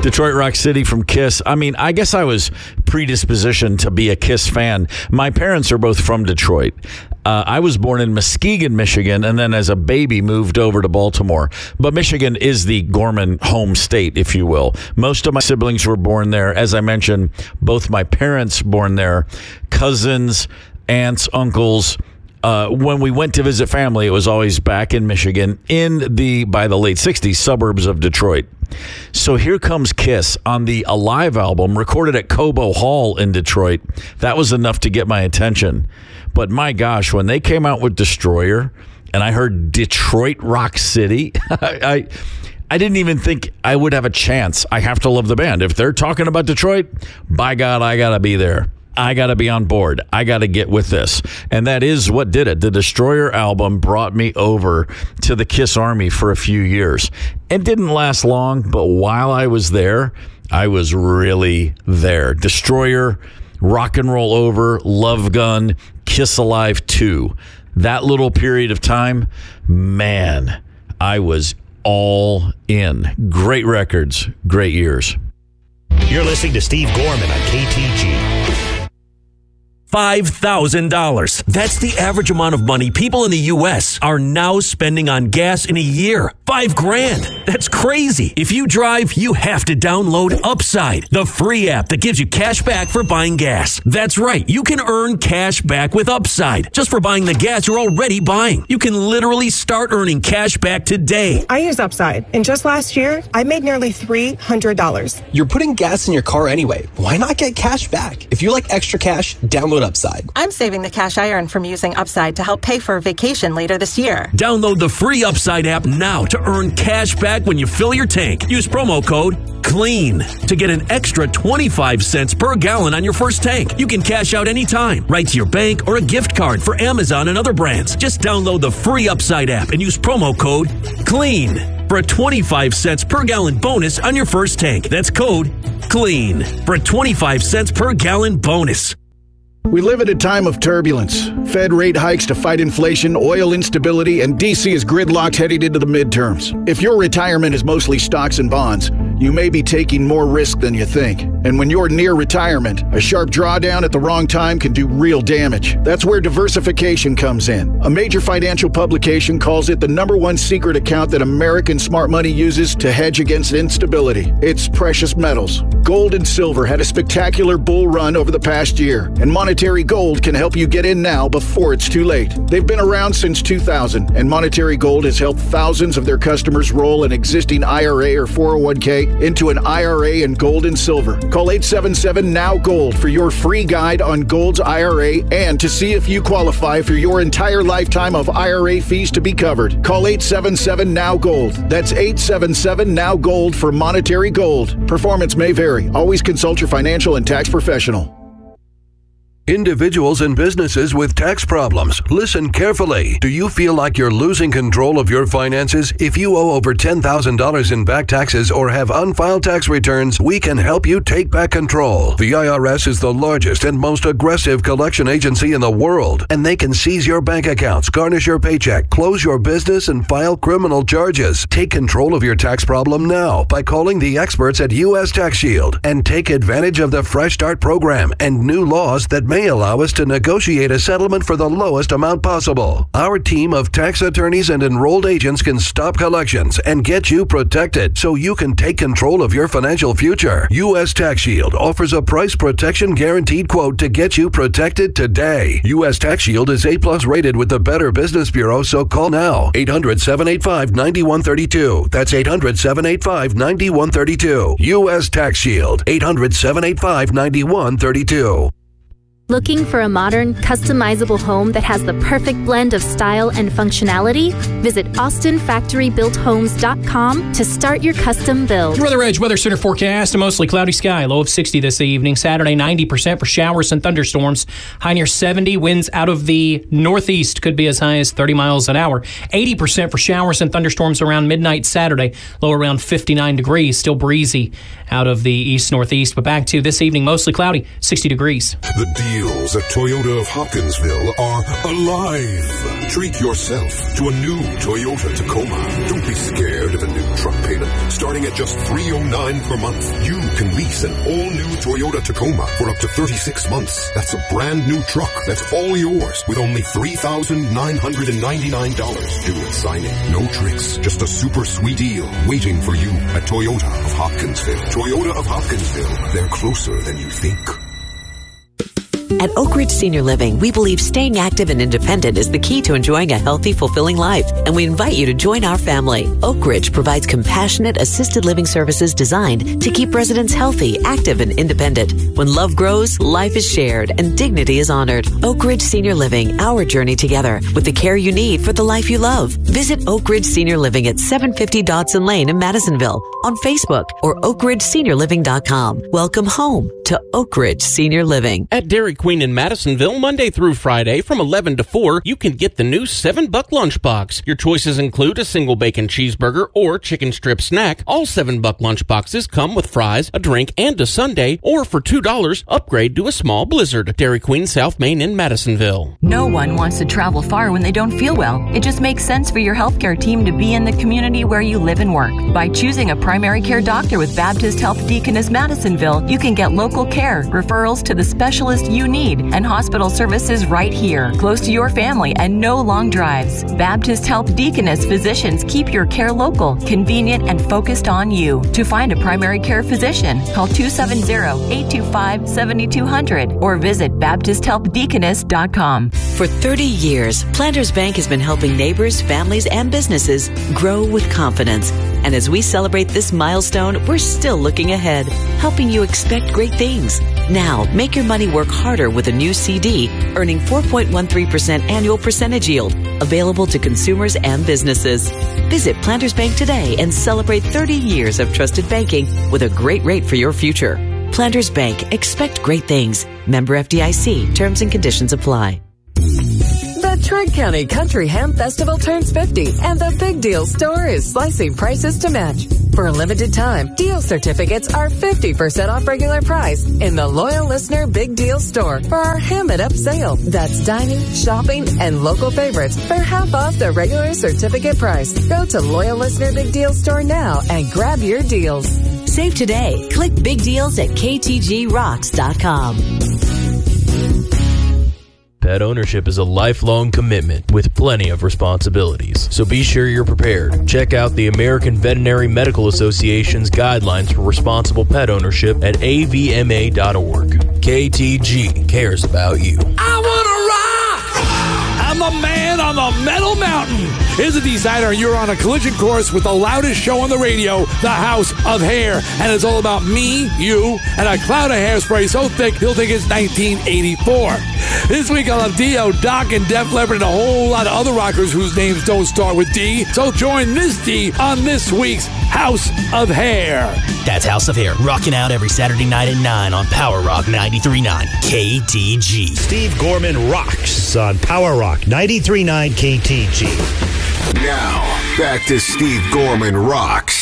Detroit Rock City from Kiss. I mean, I guess I was predispositioned to be a Kiss fan. My parents are both from Detroit. I was born in Muskegon, Michigan, and then as a baby moved over to Baltimore. But Michigan is the Gorman home state, if you will. Most of my siblings were born there. As I mentioned, both my parents born there, cousins, aunts, uncles. When we went to visit family, it was always back in Michigan by the late 60s, suburbs of Detroit. So here comes Kiss on the Alive album, recorded at Cobo Hall in Detroit. That was enough to get my attention. But my gosh, when they came out with Destroyer and I heard Detroit Rock City, I didn't even think I would have a chance. I have to love the band. If they're talking about Detroit, by God, I got to be there. I got to be on board. I got to get with this. And that is what did it. The Destroyer album brought me over to the Kiss Army for a few years. It didn't last long, but while I was there, I was really there. Destroyer, Rock and Roll Over, Love Gun, Kiss Alive 2. That little period of time, man, I was all in. Great records, great years. You're listening to Steve Gorman on KTG. $5,000. That's the average amount of money people in the U.S. are now spending on gas in a year. $5,000. That's crazy. If you drive, you have to download Upside, the free app that gives you cash back for buying gas. That's right. You can earn cash back with Upside just for buying the gas you're already buying. You can literally start earning cash back today. I use Upside, and just last year, I made nearly $300. You're putting gas in your car anyway. Why not get cash back? If you like extra cash, download Upside. I'm saving the cash I earn from using Upside to help pay for a vacation later this year. Download the free Upside app now to earn cash back when you fill your tank. Use promo code CLEAN to get an extra 25 cents per gallon on your first tank. You can cash out anytime, right to your bank or a gift card for Amazon and other brands. Just download the free Upside app and use promo code CLEAN for a 25 cents per gallon bonus on your first tank. That's code CLEAN for a 25 cents per gallon bonus. We live at a time of turbulence. Fed rate hikes to fight inflation, oil instability, and D.C. is gridlocked heading into the midterms. If your retirement is mostly stocks and bonds, you may be taking more risk than you think. And when you're near retirement, a sharp drawdown at the wrong time can do real damage. That's where diversification comes in. A major financial publication calls it the #1 secret account that American smart money uses to hedge against instability. It's precious metals. Gold and silver had a spectacular bull run over the past year, and Monetary Gold can help you get in now before it's too late. They've been around since 2000, and Monetary Gold has helped thousands of their customers roll an existing IRA or 401k into an IRA in gold and silver. Call 877-NOW-GOLD for your free guide on Gold's IRA and to see if you qualify for your entire lifetime of IRA fees to be covered. Call 877-NOW-GOLD. That's 877-NOW-GOLD for Monetary Gold. Performance may vary. Always consult your financial and tax professional. Individuals and businesses with tax problems, listen carefully. Do you feel like you're losing control of your finances? If you owe over $10,000 in back taxes or have unfiled tax returns, we can help you take back control. The IRS is the largest and most aggressive collection agency in the world, and they can seize your bank accounts, garnish your paycheck, close your business, and file criminal charges. Take control of your tax problem now by calling the experts at U.S. Tax Shield and take advantage of the Fresh Start program and new laws that may allow us to negotiate a settlement for the lowest amount possible. Our team of tax attorneys and enrolled agents can stop collections and get you protected so you can take control of your financial future. U.S. Tax Shield offers a price protection guaranteed quote to get you protected today. U.S. Tax Shield is A+ rated with the Better Business Bureau, so call now. 800-785-9132. That's 800-785-9132. U.S. Tax Shield. 800-785-9132. Looking for a modern, customizable home that has the perfect blend of style and functionality? Visit AustinFactoryBuiltHomes.com to start your custom build. Weather Edge Weather Center forecast: a mostly cloudy sky, low of 60 this evening. Saturday, 90% for showers and thunderstorms. High near 70. Winds out of the northeast could be as high as 30 miles an hour. 80% for showers and thunderstorms around midnight Saturday. Low around 59 degrees. Still breezy out of the east-northeast. But back to this evening, mostly cloudy, 60 degrees. The deals at Toyota of Hopkinsville are alive. Treat yourself to a new Toyota Tacoma. Don't be scared of a new truck payment. Starting at just $309 per month, you can lease an all-new Toyota Tacoma for up to 36 months. That's a brand new truck that's all yours with only $3,999 due at signing. No tricks, just a super sweet deal waiting for you at Toyota of Hopkinsville. Toyota of Hopkinsville. They're closer than you think. At Oak Ridge Senior Living, we believe staying active and independent is the key to enjoying a healthy, fulfilling life, and we invite you to join our family. Oak Ridge provides compassionate, assisted living services designed to keep residents healthy, active, and independent. When love grows, life is shared, and dignity is honored. Oak Ridge Senior Living, our journey together, with the care you need for the life you love. Visit Oak Ridge Senior Living at 750 Dodson Lane in Madisonville, on Facebook, or oakridgeseniorliving.com. Welcome home to Oak Ridge Senior Living. At Dairy Queen in Madisonville, Monday through Friday from 11 to 4, you can get the new $7 lunchbox. Your choices include a single bacon cheeseburger or chicken strip snack. All $7 lunchboxes come with fries, a drink, and a sundae, or for $2, upgrade to a small Blizzard. Dairy Queen South Main in Madisonville. No one wants to travel far when they don't feel well. It just makes sense for your healthcare team to be in the community where you live and work. By choosing a primary care doctor with Baptist Health Deaconess Madisonville, you can get local care, referrals to the specialist you need, and hospital services right here, close to your family and no long drives. Baptist Health Deaconess physicians keep your care local, convenient, and focused on you. To find a primary care physician, call 270-825-7200 or visit BaptistHealthDeaconess.com. For 30 years, Planters Bank has been helping neighbors, families, and businesses grow with confidence. And as we celebrate this milestone, we're still looking ahead, helping you expect great things. Now, make your money work harder with a new CD, earning 4.13% annual percentage yield, available to consumers and businesses. Visit Planters Bank today and celebrate 30 years of trusted banking with a great rate for your future. Planters Bank. Expect great things. Member FDIC. Terms and conditions apply. The Trent County Country Ham Festival turns 50, and the Big Deal Store is slicing prices to match. For a limited time, deal certificates are 50% off regular price in the Loyal Listener Big Deal Store for our Ham It Up sale. That's dining, shopping, and local favorites for half off the regular certificate price. Go to Loyal Listener Big Deal Store now and grab your deals. Save today. Click Big Deals at ktgrocks.com. Pet ownership is a lifelong commitment with plenty of responsibilities, so be sure you're prepared. Check out the American Veterinary Medical Association's guidelines for responsible pet ownership at avma.org. KTG cares about you. I want to rock! I'm the man on the Metal Mountain. Here's a designer. You're on a collision course with the loudest show on the radio, the House of Hair. And it's all about me, you, and a cloud of hairspray so thick he'll think it's 1984. This week I'll have Dio, Doc, and Def Leppard, and a whole lot of other rockers whose names don't start with D. So join Miss D on this week's House of Hair. That's House of Hair, rocking out every Saturday night at 9 on Power Rock 93.9 KTG. Steve Gorman rocks on Power Rock 93.9 KTG. Now, back to Steve Gorman Rocks.